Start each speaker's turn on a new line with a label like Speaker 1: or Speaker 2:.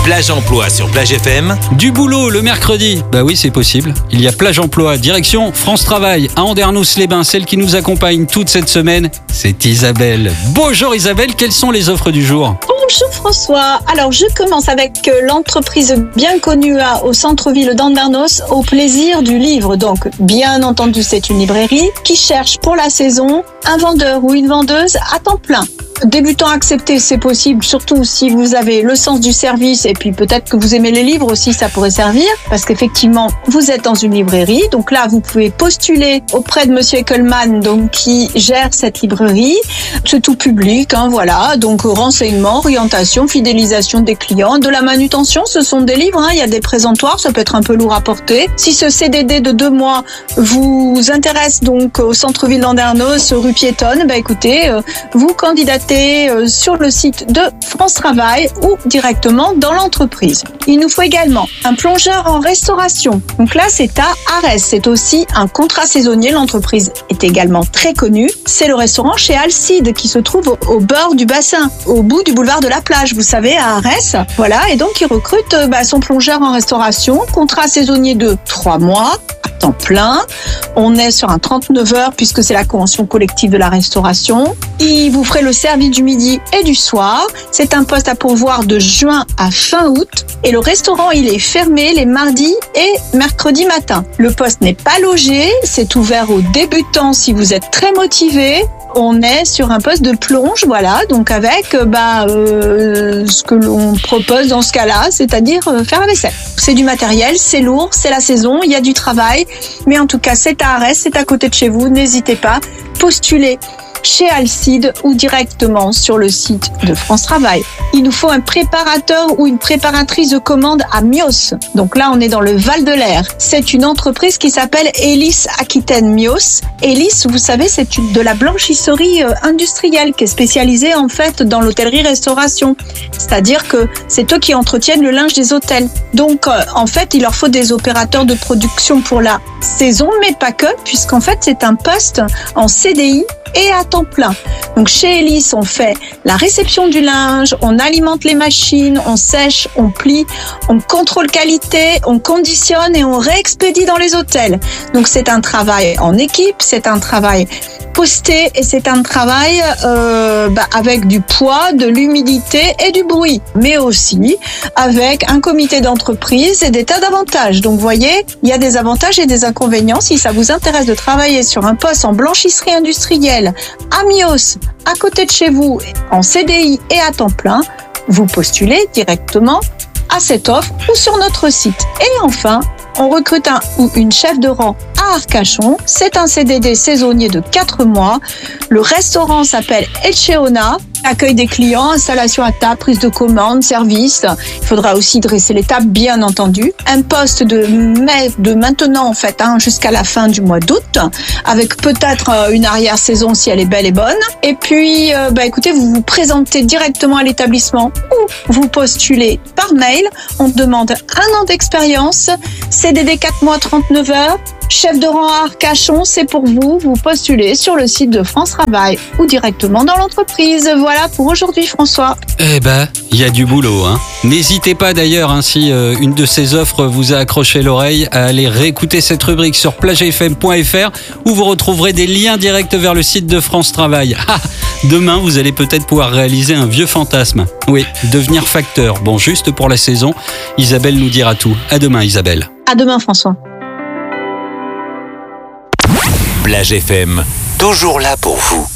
Speaker 1: Plage Emploi sur Plage FM.
Speaker 2: Du boulot le mercredi. Bah oui, c'est possible. Il y a Plage Emploi, direction France Travail à Andernos-les-Bains. Celle qui nous accompagne toute cette semaine, c'est Isabelle. Bonjour Isabelle, quelles sont les offres du jour ?
Speaker 3: Bonjour François. Alors je commence avec l'entreprise bien connue au centre-ville d'Andernos, au plaisir du livre. Donc bien entendu, c'est une librairie qui cherche pour la saison un vendeur ou une vendeuse à temps plein. Débutant accepté, c'est possible, surtout si vous avez le sens du service et puis peut-être que vous aimez les livres aussi, ça pourrait servir parce qu'effectivement, vous êtes dans une librairie. Donc là, vous pouvez postuler auprès de Monsieur Eckelmann, donc qui gère cette librairie. C'est tout public, voilà. Donc renseignements, orientation, fidélisation des clients, de la manutention, ce sont des livres. Il y a des présentoirs, ça peut être un peu lourd à porter. Si ce CDD de 2 mois vous intéresse donc au centre-ville d'Andernos, rue Piétonne, écoutez, vous candidatez sur le site de France Travail ou directement dans l'entreprise. Il nous faut également un plongeur en restauration. Donc là, c'est à Arès. C'est aussi un contrat saisonnier. L'entreprise est également très connue. C'est le restaurant chez Alcide qui se trouve au bord du bassin, au bout du boulevard de la plage, vous savez, à Arès. Voilà, et donc il recrute son plongeur en restauration. Contrat saisonnier de 3 mois. Temps plein. On est sur un 39 heures puisque c'est la convention collective de la restauration. Il vous ferait le service du midi et du soir. C'est un poste à pourvoir de juin à fin août. Et le restaurant, il est fermé les mardis et mercredis matin. Le poste n'est pas logé. C'est ouvert aux débutants si vous êtes très motivé. On est sur un poste de plonge, voilà, donc avec ce que l'on propose dans ce cas-là, c'est-à-dire faire la vaisselle. C'est du matériel, c'est lourd, c'est la saison, il y a du travail, mais en tout cas, c'est à Arès, c'est à côté de chez vous, n'hésitez pas, postulez chez Alcide ou directement sur le site de France Travail. Il nous faut un préparateur ou une préparatrice de commande à Mios. Donc là, on est dans le Val-de-l'Air. C'est une entreprise qui s'appelle Elis Aquitaine Mios. Elis, vous savez, c'est de la blanchisserie industrielle qui est spécialisée en fait dans l'hôtellerie-restauration. C'est-à-dire que c'est eux qui entretiennent le linge des hôtels. Donc en fait, il leur faut des opérateurs de production pour la saison, mais pas que, puisqu'en fait, c'est un poste en CDI et à temps plein. Donc chez Elis, on fait la réception du linge, on alimente les machines, on sèche, on plie, on contrôle qualité, on conditionne et on réexpédie dans les hôtels. Donc c'est un travail en équipe, c'est un travail posté et c'est un travail avec du poids, de l'humidité et du bruit, mais aussi avec un comité d'entreprise et des tas d'avantages. Donc vous voyez, il y a des avantages et des inconvénients. Si ça vous intéresse de travailler sur un poste en blanchisserie industrielle à Mios, à côté de chez vous, en CDI et à temps plein, vous postulez directement à cette offre ou sur notre site. Et enfin, on recrute un ou une chef de rang à Arcachon. C'est un CDD saisonnier de 4 mois. Le restaurant s'appelle Etcheona. Accueil des clients, installation à table, prise de commande, service. Il faudra aussi dresser les tables, bien entendu. Un poste de maintenant, en fait, jusqu'à la fin du mois d'août, avec peut-être une arrière-saison si elle est belle et bonne. Et puis, écoutez, vous vous présentez directement à l'établissement ou vous postulez par mail. On demande 1 an d'expérience, CDD 4 mois, 39 heures. Chef de rang à Arcachon, c'est pour vous. Vous postulez sur le site de France Travail ou directement dans l'entreprise. Voilà pour aujourd'hui, François.
Speaker 2: Il y a du boulot. N'hésitez pas d'ailleurs, si une de ces offres vous a accroché l'oreille, à aller réécouter cette rubrique sur plagefm.fr où vous retrouverez des liens directs vers le site de France Travail. Demain, vous allez peut-être pouvoir réaliser un vieux fantasme. Oui, devenir facteur. Bon, juste pour la saison, Isabelle nous dira tout. À demain, Isabelle.
Speaker 3: À demain, François.
Speaker 1: Plage FM, toujours là pour vous.